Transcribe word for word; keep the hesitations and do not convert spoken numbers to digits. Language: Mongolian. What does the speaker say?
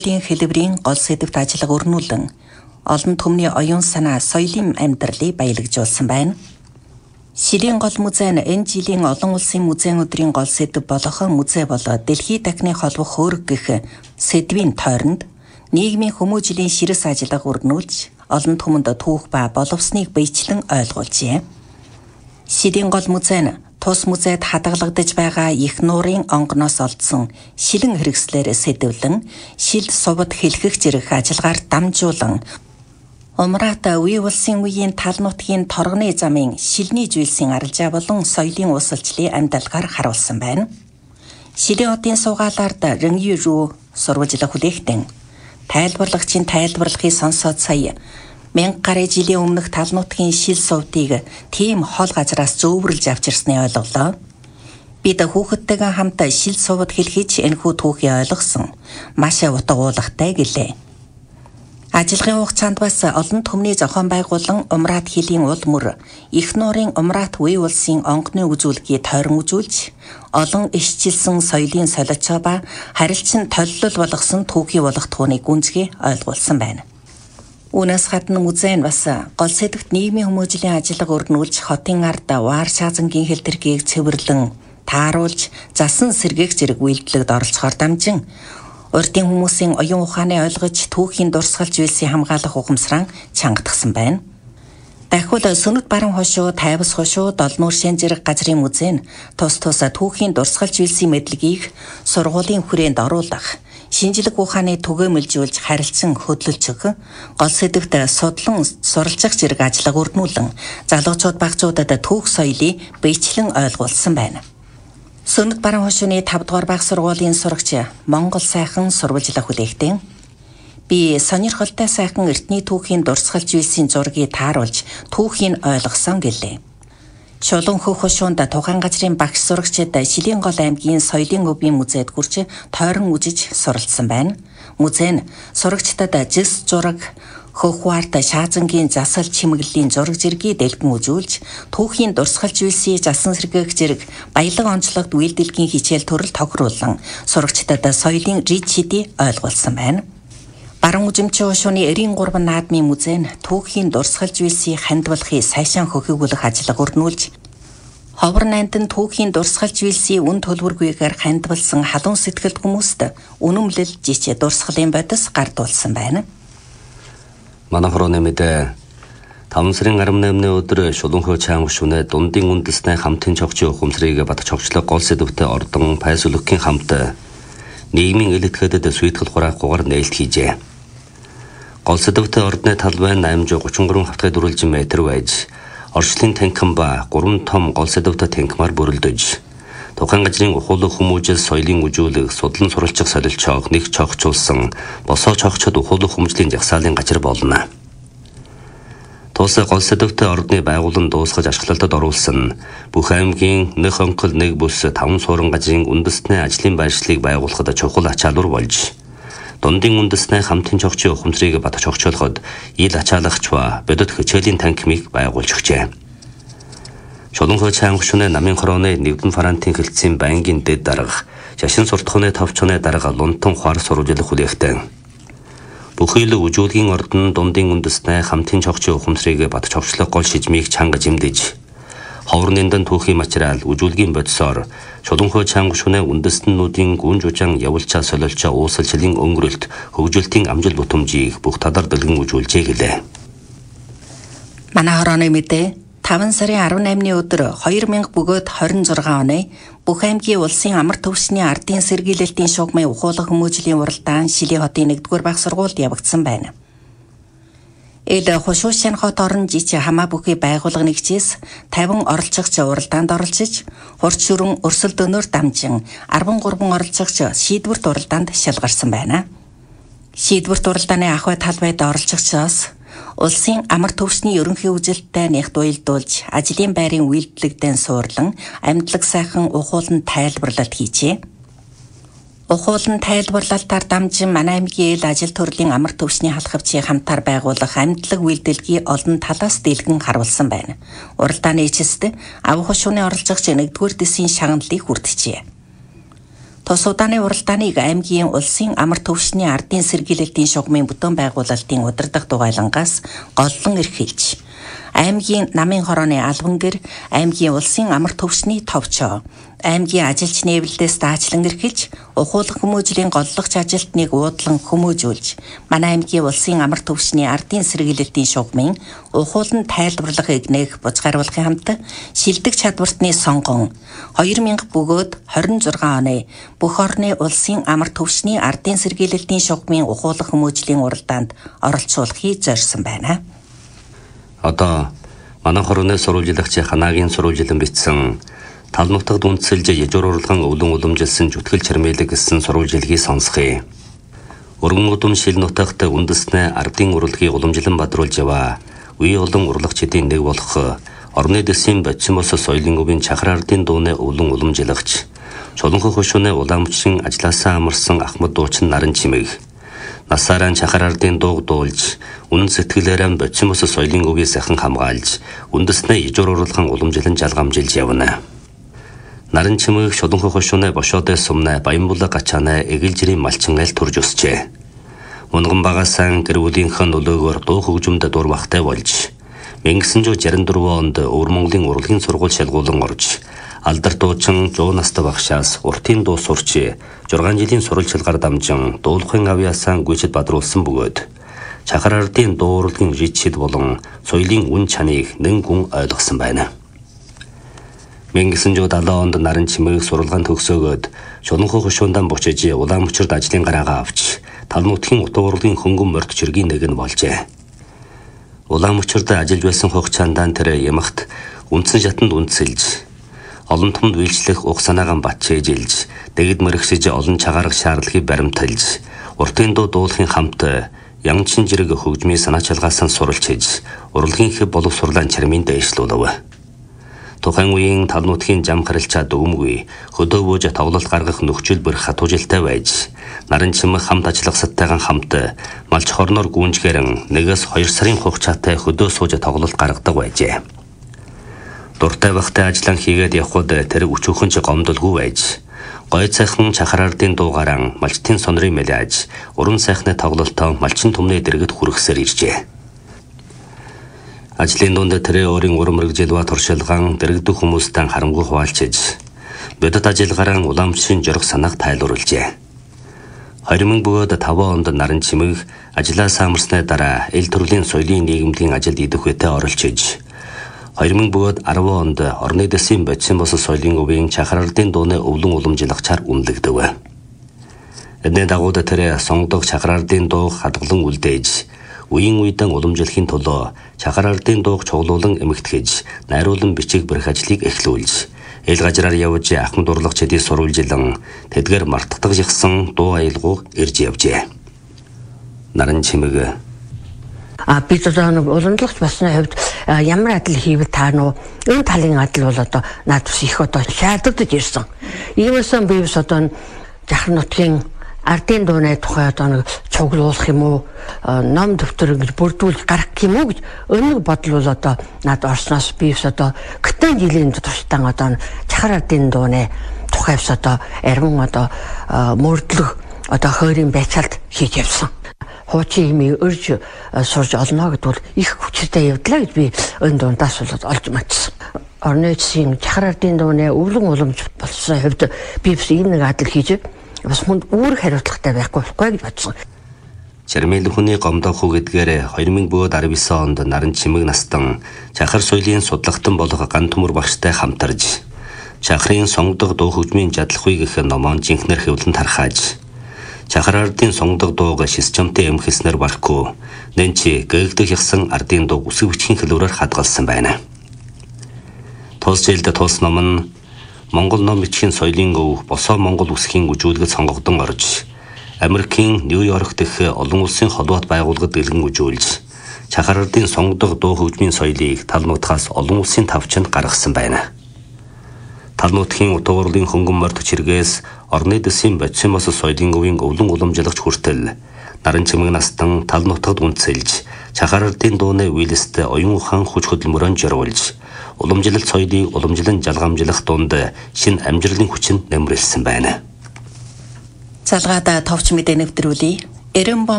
Хэлбэрийн гол сэдвт ажиллага өрнүүлэн олон түмний оюун санаа соёлын амьдралыг баялагжуулсан байна. Шилийн гол музей нь энэ жилийн олон улсын музейн өдрийн гол сэдэв болох музей болоод дэлхий дахны холбох хөрөг гэх сэдвийн тойронд нийгмийн хүмүүжлийн ширээс ажиллага өрнүүлж олон түмэнд түүх ба боловсныг биечлэн ойлгуулжээ. Шилийн гол музей нь тус музейд хадгалагдаж байгаа их нуурын онгоноос олдсон шилэн хэрэгслээр сэдэвлэн шил сувд хэлхэх зэрэг ажиллагаар дамжуулан Умрата үе улсын үеийн тал нутгийн торгоны замын шилний зүйлсийн арилжаа болон соёлын уусалчлалын амьдалгаар харуулсан байна. Шилийн хотын суугаалаард Рэнью рүү сурвалжлах хүлээхтэн тайлбарлагчийн тайлбарлахыг сонсоод сая мянга гаруй жилийн өмнөх тал нутгийн шил сувдыг тийм хол газраас зөөвөрлж авчирсны ойлголоо. Бид хүүхэдтэйгээ хамт шил сувд хэлхийч энэхүү түүхийг ойлгосон. Маш утга уулахтай гэлээ. Ажиллагааны хугацаанд бас олон түмний зохион байгуулан Умрат хилийн уул мөр их нуурын Умрат үе улсын онгоны үзүүлгийг тойрон үзүүлж олон ишчилсэн соёлын солилцоо ба харилцан толилол болгосон түүхий болох түүнийг гүнзгий ойлгуулсан байна. Үүнээс гадна музей нь бас гол сэдвт нийгмийн хүмүүжлийн ажиллага өрнүүлж хотын ард ваар шаазангийн хэлтэргийг цэвэрлэн тааруулж засан сэргээх зэрэг үйлдэлд оролцохоор дамжин урдын хүмүүсийн оюун ухааны ойлгож түүхийн дурсгалж үйлсийг хамгаалах ухамсараа чангадсан байна. Дахиад Сүнэт баруун хошуу, Тайвас хошуу, Долнуур шин зэрэг газрын музей нь тус тус түүхийн дурсгалж үйлсийн мэдлэгийг сургуулийн хүрээнд оруулах, шинжлэх ухааны түгээмэлжүүлж харилцан хөдөлж өгөх, гол сэдвт судлан суралцах зэрэг ажиллага өрнүүлэн залуучууд багцуудад түүх соёлыг биечлэн ойлгуулсан байна. Сүнэт баруун хошууны тавд дугаар баг сургуулийн сурагч Монгол сайхан сурвалжлах хүлээхтэн би сонирхолтой сайхан эртний түүхийн дурсгалж үйлсийн зургийг тааруулж түүхийг ойлгосон гэлээ. Шулуун хөх хошуунд тухайн газрын багш сурагчид Шилийн гол аймгийн соёлын өвийн музейд гүрж тойрон үзэж суралцсан байна. Музей нь сурагчдад жис зураг, хөхварт шаазангийн засал чимэглэлийн зураг зэргийг дэлгэн үзүүлж түүхийн дурсгалж үйлсийг засан сэргээх зэрэг баялаг онцлогт үйлдэлгийн хичээл төрөл тохируулан сурагчдад соёлын рид шидийг ойлгуулсан байна. Баруун үзэмчин хошууны эрийн гурван наадмын музей нь түүхийн дурсгалж үйлсийг хандвалахыг сайшаан хөхөөгүүлэх ажиллага өрнүүлж ховор найнтан түүхийн дурсгалж үйлсийг үн төлбөргүйгээр хандвалсан халуун сэтгэлд хүмүүст үнэмлэл жич дурсгалын бодис гардуулсан байна. Манай хорооны мэдээ таван сарын арван наймны өдөр Шулуун цаам гүшүүнэ дундын үндэсний хамтын чогчийн ухамсарыг бат чогчлог гол сэдвтэ ордон Пайсүлөкийн хамт нийгмийн ил этгээдэд сүйтгэл хураахгүйгээр нээлт хийжээ. Гол сэдвтэ ордны талбай наймж гучин гурван хавтгай дөрвөлжин метр байж орчлын танкан ба гурван том гол сэдвтэ танкмаар бүрэлдэж тухайн газрын ухуулах хүмүүжил соёлын үжүүлэг судлан суралцах солилцоог нэг чогчулсан босоо чогчод ухуулах хүмүүжлийн жагсаалын гажир болно. Тус гол сэдвтэ ордны байгуулан дуусгаж ашиглалтад оруулсан бүх аймгийн нэг онкол нэг бүс таван суурин газрын үндэсний ажлын байршлыг байгуулахад чухал ачаалуур болж дундын үндэсний хамтын чогчийн ухамсарыг бат чогчоолоход ил ачаалагч ба бодит хичээлийн танкимыг байгуулж өгчээ. Шулуун цаам гүшүүнэ намын хорооны нэгдэн фарантын хэлтсийн байнгын дэд дарга шашин суртахууны товчооны дарга лунтан хуар сурвалжлах хүлээхтэн бүхэл үжүүлгийн ордон дундын үндэсний хамтын чогчийн ухамсарыг бат чогчлох гол шижмийг чанга жимдэж ховор нэндан түүхийн материал үжүүлгийн бодисоор Шулуун цаам гүшүүнэ үндэстнүүдийн гүн жужаан явуулчаа солилцоо уусалчлалын өнгөрөлт хөгжүүлтийн амжил бутамжийг бүх тадар дэлгэн үжүүлжээ гэлээ. Манай хорооны мэдээ таван сарын арван наймны өдөр хоёр мянга бөгөөд хорин зургаан оны бүх аймгийн улсын амар төвшний ардын сэргийлэлтийн шугамын ухуулах хүмүүжлийн уралдаан Шилийн хотын нэгдүгээр баг сургуульд явагдсан байна. Эл хошуу шин хот орон жич хамаа бүхий байгуулга нэгжээс тавин оролцогч уралдаанд оролцож хурц шүрэн өрсөлд өнөөр дамжин арван гурван оролцогч шийдвэрт уралдаанд шалгарсан байна. Шийдвэрт уралдааны ахуй талбайд оролцогчоос улсын амар төвшний ерөнхий үжилттэй нэгт уялдуулж ажлын байрын үйлдэлэгдэн суурлан амьдлаг сайхан ухуулан тайлбарлалт хийжээ. Ухуулан тайлбарлалтаар дамжин манай аймгийн ил ажил төрлийн амар төвшний халахвчийг хамтаар байгуулах амьдлаг үйлдэлгийг олон талаас дэлгэн харуулсан байна. Уралдааны эцэст ав хошууны оролцогч нэгдүгээр дэсийн шагналыг хүртжээ. Тус удааны уралдааныг аймгийн улсын амар төвшний ардын сэргийлэлтийн шугамын бүтээн байгуулалтын удирдах дугайлангаас голлон эрхэлж, аймгийн намын хорооны албан гэр, аймгийн улсын амар төвшний товчоо, аймгийн ажилч нээвэлдээс даачлан эрхэлж, ухуулах хүмүүжлийн голлогч ажилтныг уудлан хүмүүжүүлж, манай аймгийн улсын амар төвшний ардын сэргийлэлтийн шугамын ухуулан тайлбарлахыг нээх бузгааруулахын хамт шилдэг чадвартны сонгон хоёр мянга бөгөөд хорин зургаан оны бүх орны улсын амар төвшний ардын сэргийлэлтийн шугамын ухуулах хүмүүжлийн уралдаанд оролцуулахыг зорьсон байна. Одоо манай хорооны сурвалжлагч Ханагийн сурвалжлан бичсэн тал нутагт үндэслэж яжуур урлаган өвлөн уламжилсан зүтгэл чармайлаг гэсэн сурвалжлагыг сонсхий. Өргөн удам шил нутагт үндэснээ ардын урлагийг уламжлан бадруулж яваа. Үе олон урлагчдын нэг болох орны дэсийн Бочимос соёлын өвийн Чахар ардын дууны өвлөн уламжлагч, Чуланхах хөшүүнээ уламжчин ажилласаа амарсан Ахмад дуучин Наран Чимэг, насаараа Чахар ардын дууг дуулж, үнэн сэтгэлээрээ Бочимос соёлын өвийг сайхан хамгаалж, үндэснээ яжуур урлаган уламжлан жалгамжилж явна. Наран Чимэг Чуланхах хөшүүнээ бошоодээ сумнаа Баянбулаа гачаанаа эгэлжирийн малчин айл турж өсчээ. Унган багаасан гэр бүлийнхэн нөлөөгөөр дуу хөгжмөд дурвахтай болж, 천구백육십사 онд Өвөр Монголын урлагийн сургууль шалгуулан орж, алдар дуучин сто настай багшаас уртын дуу сурч, шесть жилийн сурвалжлагаар дамжин дуулахын авьяасаа гүйцэд бадруулсан бөгөөд, Чахар ардын дуу урлагийн ричид болон соёлын үн чаныг нэн гүн ойлгосон байна. 천구백칠십 онд Наран Чимэг сурвалгаан төгсөөгөөд Чуланхах хөшүүндээ бочиж Улаанбочорд ажлын гараагаа авч, тал нутгийн утга урлагийн хөнгөн морд чиргийн нэг нь болжээ. Улаанбочорд ажиллаж байсан хугацаанд тэр ямагт үндсэн шатанд үндэслэж, олон томд үйлчлэх уг санаагаан батчээжилж, дэгд мөрөгсөж олон чагарах шаардлагыг баримталж, уртын дуу дуулахын хамт янчин жирэг хөгжмийн санаа чалгаасан суралцж, урлагийн хэв болов сурлаан чармын дэвшлүүлв. Тухайн үеийн тал нутгийн зам харилцаад өгмгүй, хөдөө бууж тоглолт гаргах нөхцөл бүр хатуужилтай байж, Наран Чимэг хамт ажиллах саттайгаан хамт малч хорноор гүнжгэрэн нэгээс хоёр сарын хугацаатай хөдөө сууж тоглолт гаргадаг байжээ. Дуртай багтай ажиллан хийгээд явхад тэр өчүүхэн ч гомдолгүй байж, гой сайхан Чахар ардын дуугаран малчтын сонрын мэлэж, уран сайхны тоглолтоо малчин түмний дэргэд хүргэсээр иржээ. Ажлын дунд тэр өөрийн урам мэрэгжилва туршилгаан дэрэгдэх хүмүүстэй харангуй хуваалцаж, бодит ажиллагараа уламжлын жорох санааг тайлбарлажээ. хоёр мянга бөгөөд таван онд Наран Чимэг ажлаа самарсны дараа эл төрлийн соёлын нийгэмлэгийн ажилд идэх үедээ оролцож, хоёр мянга бөгөөд арван онд орны дэсийн Бочимос соёлын өвийн Чахар ардын дууны өвлөн уламжлагчаар үнэлэгдэв. Эдний дагуу тэр сонгодог Чахар ардын дууг хадгалан үлдээж, үеийн үедэн уламжлахын төлөө Чахар ардын дууг чуглуулан эмэгтгэж, найруулан бичиг барих ажлыг эхлүүлж, эл гажраар явж Ахмад урлагчдын сурвалжилан тэдгээр мартагдах жигсэн дуу аялгууг ирж явжээ. Наран Чимэг А бид одоо нэг уламжлагч басны хувьд ямар адил хийвэл та нөө энэ талын адил бол одоо над бас их одоо шаардлагатай ирсэн. Иймээсэн би бас одоо Чахар нутгийн ардын дууны тухай одоо нэг цуглуулах юм уу, ном дэвтэр ингэж бүрдүүлж гарах юм уу гэж өнөг бодол бол одоо над орсноос би бас одоо гэтэн жилийн туршдаа одоо Чахар ардын дууны тухай бас одоо арвин одоо мөрдлөг одоо хойрын байцаалт хийж явсан. Хуучин имийг өрж сурж олно гэдг бол их хүчтэй явдлаа гэж би өн дундаас бол олж мэдсэн. Орны эцсийн Чахар ардын дууны өвлөн уламж болсон хувьд би бас ийм нэг адил хийж бас хүнд үүрэг хариуцлагатай байхгүй байхгүй гэж бодсон. Чармэл хүний гомдох хүү гэдгээр хоёр мянга девять онд Наран Чимэг настан Чахар соёлын судлагтан болох ган төмөр багштай хамтарж, Чахрын сонгодог дуу хөгжмийн жадлахыг гэх номон жинхнэр хэвлэн тархааж, Чахар ардын сонгодог дууг шисчамтай эмхэснэр барахгүй, нэнчи гээгдэх ясан ардын дуу үсэг бичгийн хэлбэрээр хадгалсан байна. Тус жилд тус ном нь Монгол ном бичгийн соёлын өв босоо Монгол үсгийн үжүүлгэд сонгогдсон орж, Америкийн Нью-Йорк дэх олон улсын холбоот байгууллагад дэлгэн үжүүлж, Чахар ардын сонгодог дуу хөгжмийн соёлыг тал нутгаас олон улсын тавчанд гаргасан байна. Тал нутгийн утга урлагийн хөнгөн морд чиргээс орны дэсийн Бочимос соёлын өвийн өвлөн уламжлагч хүртэл Наран Чимэг настан тал нутагт үндэслэж, Чахар ардын дууны үйлстэй оюун ухаан хүч хөдөлмөрөнд зориулж, уламжлалт соёлыг уламжлан жалгамжлах дунд шин амжилтын хүчин нэмрэлсэн байна. Залгаада товч мэдээ нэвтрүүлье. Эренбом